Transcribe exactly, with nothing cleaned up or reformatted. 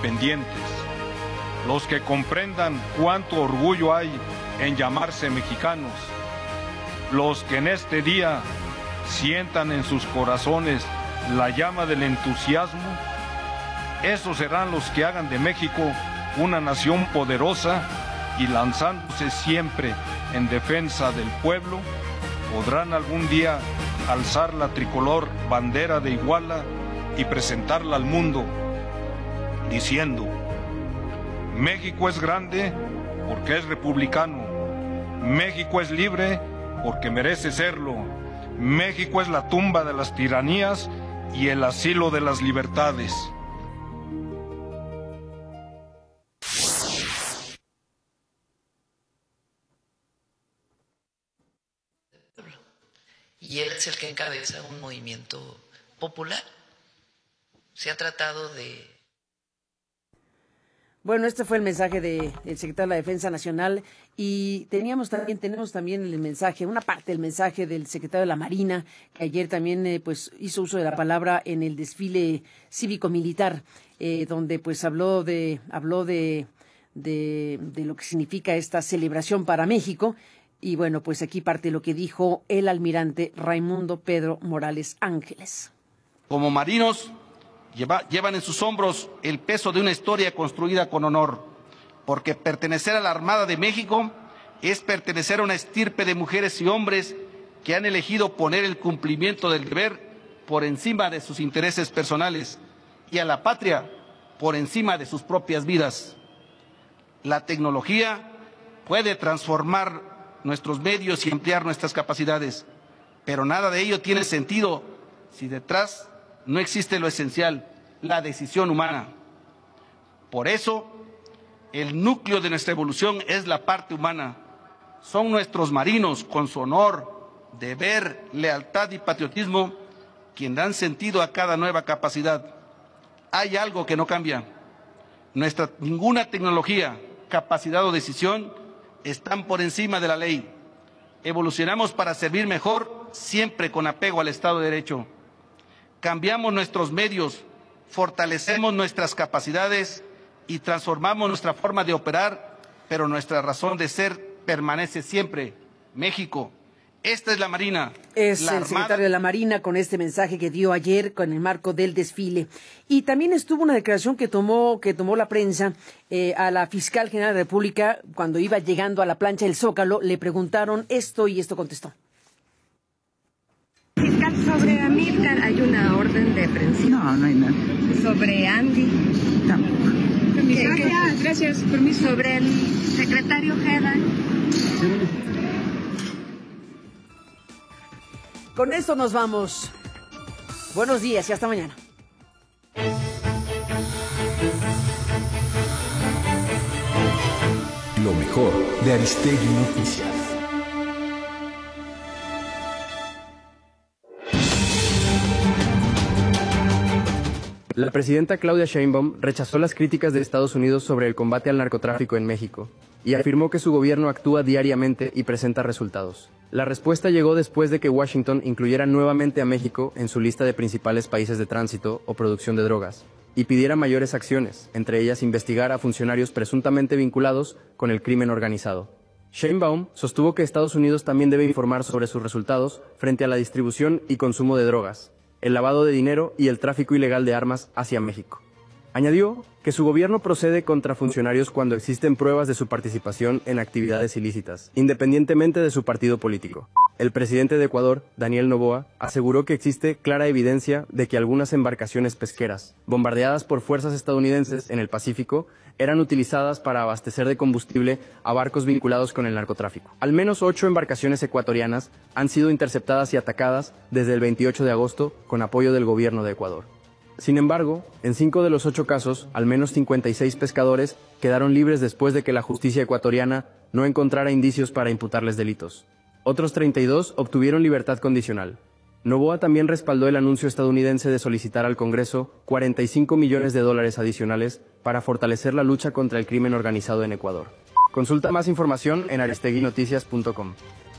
independientes, los que comprendan cuánto orgullo hay en llamarse mexicanos, los que en este día sientan en sus corazones la llama del entusiasmo, esos serán los que hagan de México una nación poderosa y lanzándose siempre en defensa del pueblo, podrán algún día alzar la tricolor bandera de Iguala y presentarla al mundo, diciendo: México es grande porque es republicano, México es libre porque merece serlo, México es la tumba de las tiranías y el asilo de las libertades. Y él es el que encabeza un movimiento popular. Se ha tratado de... Bueno, este fue el mensaje del secretario de la Defensa Nacional y teníamos también, tenemos también el mensaje, una parte del mensaje del secretario de la Marina, que ayer también eh, pues hizo uso de la palabra en el desfile cívico-militar, eh, donde pues habló de habló de, de de lo que significa esta celebración para México. Y bueno, pues aquí parte lo que dijo el almirante Raimundo Pedro Morales Ángeles. Como marinos, lleva, llevan en sus hombros el peso de una historia construida con honor, porque pertenecer a la Armada de México es pertenecer a una estirpe de mujeres y hombres que han elegido poner el cumplimiento del deber por encima de sus intereses personales y a la patria por encima de sus propias vidas. La tecnología puede transformar nuestros medios y ampliar nuestras capacidades, pero nada de ello tiene sentido si detrás no existe lo esencial, la decisión humana. Por eso, el núcleo de nuestra evolución es la parte humana. Son nuestros marinos, con su honor, deber, lealtad y patriotismo, quien dan sentido a cada nueva capacidad. Hay algo que no cambia. Nuestra ninguna tecnología, capacidad o decisión están por encima de la ley. Evolucionamos para servir mejor, siempre con apego al Estado de Derecho. Cambiamos nuestros medios, fortalecemos nuestras capacidades y transformamos nuestra forma de operar, pero nuestra razón de ser permanece siempre: México. Esta es la Marina. Es la el secretario de la Marina con este mensaje que dio ayer con el marco del desfile. Y también estuvo una declaración que tomó que tomó la prensa eh, a la fiscal general de la República cuando iba llegando a la plancha del Zócalo. Le preguntaron esto y esto contestó. Fiscal, sobre Amílcar hay una orden de aprehensión. No, no hay nada. Sobre Andy. Tampoco. Gracias, gracias, permiso. Sobre el secretario Ojeda. Con esto nos vamos. Buenos días y hasta mañana. Lo mejor de Aristegui Noticias. La presidenta Claudia Sheinbaum rechazó las críticas de Estados Unidos sobre el combate al narcotráfico en México y afirmó que su gobierno actúa diariamente y presenta resultados. La respuesta llegó después de que Washington incluyera nuevamente a México en su lista de principales países de tránsito o producción de drogas y pidiera mayores acciones, entre ellas investigar a funcionarios presuntamente vinculados con el crimen organizado. Sheinbaum sostuvo que Estados Unidos también debe informar sobre sus resultados frente a la distribución y consumo de drogas, el lavado de dinero y el tráfico ilegal de armas hacia México. Añadió que su gobierno procede contra funcionarios cuando existen pruebas de su participación en actividades ilícitas, independientemente de su partido político. El presidente de Ecuador, Daniel Noboa, aseguró que existe clara evidencia de que algunas embarcaciones pesqueras, bombardeadas por fuerzas estadounidenses en el Pacífico, eran utilizadas para abastecer de combustible a barcos vinculados con el narcotráfico. Al menos ocho embarcaciones ecuatorianas han sido interceptadas y atacadas desde el veintiocho de agosto con apoyo del gobierno de Ecuador. Sin embargo, en cinco de los ocho casos, al menos cincuenta y seis pescadores quedaron libres después de que la justicia ecuatoriana no encontrara indicios para imputarles delitos. Otros treinta y dos obtuvieron libertad condicional. Noboa también respaldó el anuncio estadounidense de solicitar al Congreso cuarenta y cinco millones de dólares adicionales para fortalecer la lucha contra el crimen organizado en Ecuador. Consulta más información en aristegui noticias punto com.